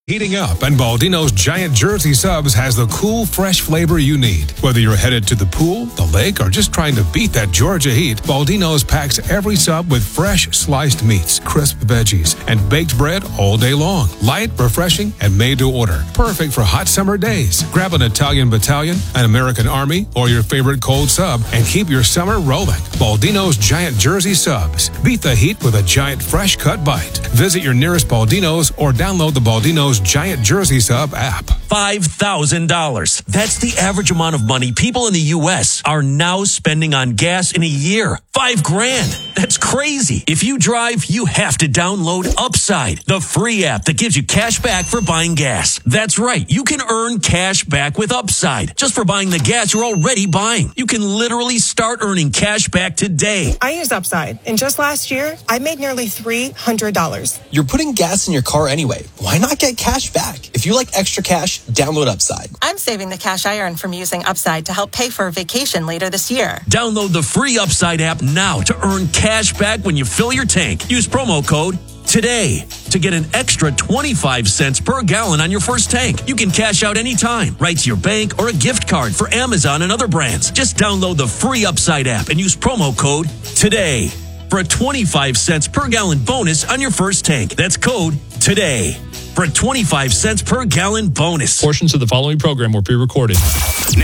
Heating up, and Baldino's Giant Jersey Subs has the cool, fresh flavor you need. Whether you're headed to the pool, the lake, or just trying to beat that Georgia heat, Baldino's packs every sub with fresh sliced meats, crisp veggies, and baked bread all day long. Light, refreshing, and made to order. Perfect for hot summer days. Grab an Italian battalion, an American Army, or your favorite cold sub, and keep your summer rolling. Baldino's Giant Jersey Subs. Beat the heat with a giant fresh cut bite. Visit your nearest Baldino's or download the Baldino's Giant Jersey Sub app. $5,000. That's the average amount of money people in the U.S. are now spending on gas in a year. $5,000. That's crazy. If you drive, you have to download Upside, the free app that gives you cash back for buying gas. That's right. You can earn cash back with Upside just for buying the gas you're already buying. You can literally start earning cash back today. I use Upside, and just last year, I made nearly $300. You're putting gas in your car anyway. Why not get cash back? If you like extra cash, download Upside. I'm saving the cash I earn from using Upside to help pay for a vacation later this year. Download the free Upside app now to earn cash back when you fill your tank. Use promo code TODAY to get an extra 25 cents per gallon on your first tank. You can cash out anytime, right to your bank or a gift card for Amazon and other brands. Just download the free Upside app and use promo code TODAY for a 25 cents per gallon bonus on your first tank. That's code TODAY for a 25 cents per gallon bonus. Portions of the following program were pre-recorded.